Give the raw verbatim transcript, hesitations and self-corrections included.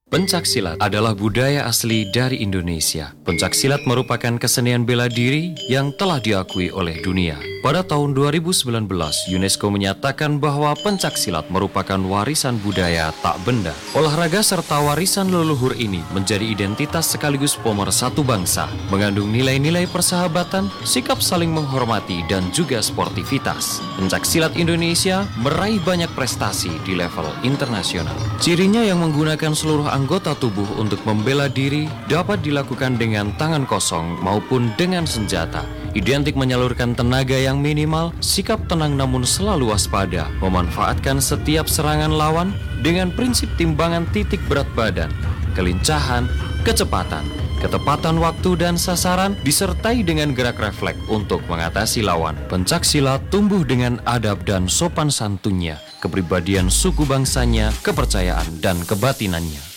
Pencaksilat adalah budaya asli dari Indonesia. Pencaksilat merupakan kesenian bela diri yang telah diakui oleh dunia. Pada tahun dua ribu sembilan belas, UNESCO menyatakan bahwa pencaksilat merupakan warisan budaya tak benda. Olahraga serta warisan leluhur ini menjadi identitas sekaligus pemersatu bangsa, mengandung nilai-nilai persahabatan, sikap saling menghormati, dan juga sportivitas. Pencaksilat Indonesia meraih banyak prestasi di level internasional. Cirinya yang menggunakan seluruh anggota tubuh untuk membela diri dapat dilakukan dengan tangan kosong maupun dengan senjata. Identik menyalurkan tenaga yang minimal, sikap tenang namun selalu waspada, memanfaatkan setiap serangan lawan dengan prinsip timbangan titik berat badan, kelincahan, kecepatan, ketepatan waktu dan sasaran disertai dengan gerak refleks untuk mengatasi lawan. Pencaksilat tumbuh dengan adab dan sopan santunnya, kepribadian suku bangsanya, kepercayaan dan kebatinannya.